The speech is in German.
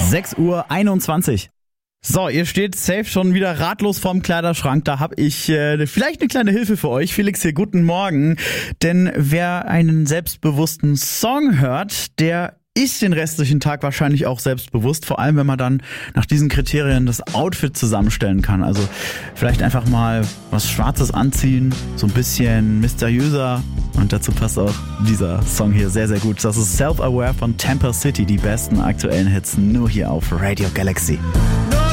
6:21 Uhr. So, ihr steht safe schon wieder ratlos vorm Kleiderschrank. Da habe ich vielleicht eine kleine Hilfe für euch. Felix hier, guten Morgen. Denn wer einen selbstbewussten Song hört, der ist den restlichen Tag wahrscheinlich auch selbstbewusst. Vor allem, wenn man dann nach diesen Kriterien das Outfit zusammenstellen kann. Also vielleicht einfach mal was Schwarzes anziehen, so ein bisschen mysteriöser. Und dazu passt auch dieser Song hier sehr, sehr gut. Das ist Self-Aware von Temper City. Die besten aktuellen Hits nur hier auf Radio Galaxy. No